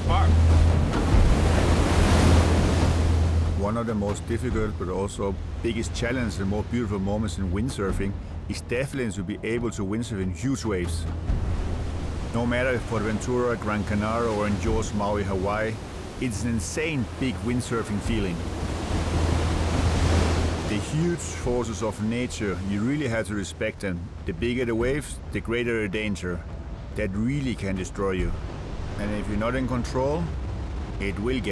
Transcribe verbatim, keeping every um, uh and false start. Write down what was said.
far. One of the most difficult but also biggest challenges and most beautiful moments in windsurfing is definitely to be able to windsurf in huge waves. No matter if for Ventura, Gran Canaria or in Jaws, Maui, Hawaii, it's an insane big windsurfing feeling. The huge forces of nature, you really have to respect them. The bigger the waves, the greater the danger. That really can destroy you. And if you're not in control, it will get